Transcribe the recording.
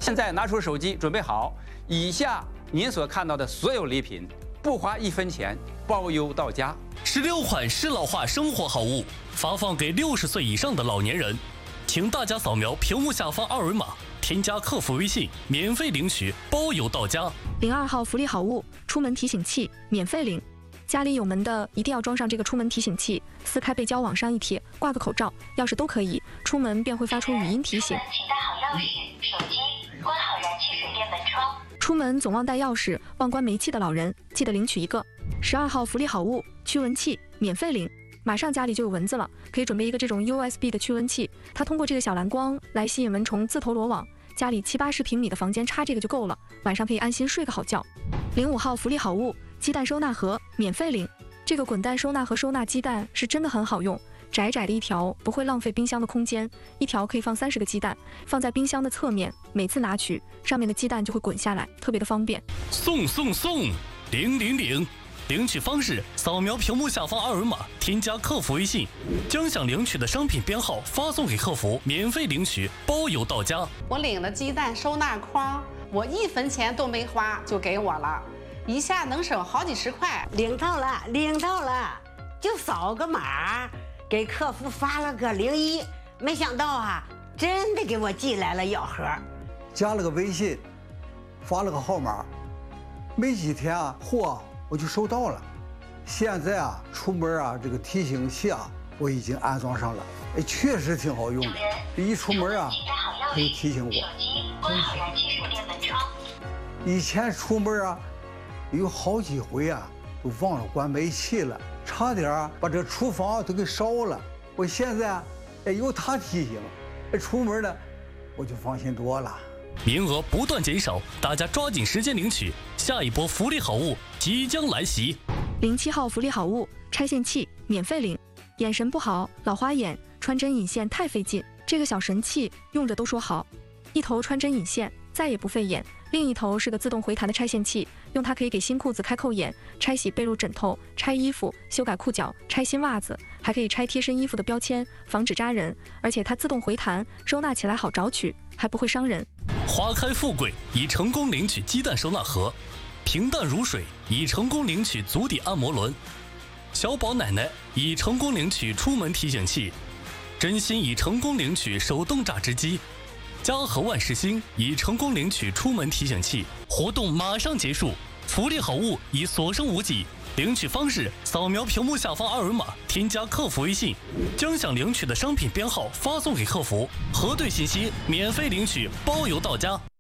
现在拿出手机，准备好，以下您所看到的所有礼品，不花1分钱，包邮到家。 16款适老化生活好物发放给60岁以上的老年人，请大家扫描屏幕下方二维码，添加客服微信，免费领取，包邮到家。 02号福利好物，出门提醒器，免费领。家里有门的一定要装上这个出门提醒器，撕开背胶往上一贴，挂个口罩、钥匙都可以，出门便会发出语音提醒。 请带好钥匙、手机，关好燃气水电门窗。 出门总忘带钥匙、忘关煤气的老人，记得领取一个。12号福利好物，驱蚊器，免费领。马上家里就有蚊子了，可以准备一个这种 USB 的驱蚊器，它通过这个小蓝光来吸引蚊虫自投罗网。家里70-80平米的房间插这个就够了，晚上可以安心睡个好觉。05号福利好物，鸡蛋收纳盒，免费领。这个滚蛋收纳盒收纳鸡蛋是真的很好用，窄窄的一条，不会浪费冰箱的空间，一条可以放30个鸡蛋，放在冰箱的侧面，每次拿取，上面的鸡蛋就会滚下来，特别的方便。 送000，领取方式：扫描屏幕下方二维码，添加客服微信，将想领取的商品编号发送给客服，免费领取，包邮到家。 我领了鸡蛋收纳筐，我1分钱都没花就给我了，一下能省好几十块。 领到了，就扫个码，给客服发了个01，没想到啊，真的给我寄来了药盒， 加了个微信，发了个号码，没几天啊，货我就收到了。现在啊，出门啊，这个提醒器啊，我已经安装上了，确实挺好用的。一出门啊，可以提醒我。 手机关好燃气水电门窗。 以前出门啊，有好几回啊，都忘了关煤气了，差点啊把这厨房都给烧了。我现在啊，有它提醒，出门呢，我就放心多了。 名额不断减少，大家抓紧时间领取，下一波福利好物即将来袭。 07号福利好物，拆线器，免费领。眼神不好，老花眼，穿针引线太费劲，这个小神器用着都说好。一头穿针引线，再也不费眼；另一头是个自动回弹的拆线器，用它可以给新裤子开扣眼，拆洗被褥枕头，拆衣服，修改裤脚，拆新袜子，还可以拆贴身衣服的标签，防止扎人。而且它自动回弹，收纳起来好找取，还不会伤人。 花开富贵已成功领取鸡蛋收纳盒，平淡如水已成功领取足底按摩轮，小宝奶奶已成功领取出门提醒器，真心已成功领取手动榨汁机，家和万事兴已成功领取出门提醒器。活动马上结束，福利好物已所剩无几。领取方式：扫描屏幕下方二维码，添加客服微信，将想领取的商品编号发送给客服，核对信息，免费领取，包邮到家。